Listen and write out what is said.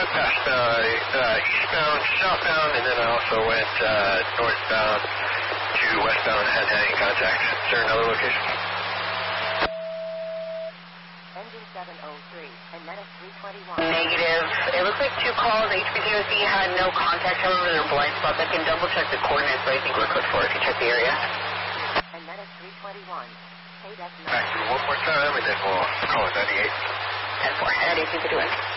past eastbound, southbound, and then I also went northbound to westbound, hadn't had any contact. Is there another location? Engine 703 and Menace 321. Negative. It looks like 2 calls. HPTOC had no contact. However, they're blind spots. I can double check the coordinates, but I think we're code 4 if you check the area. And Menace 321. Back through one more time, and then we'll call it 98. 10-4. 98 seems to do it.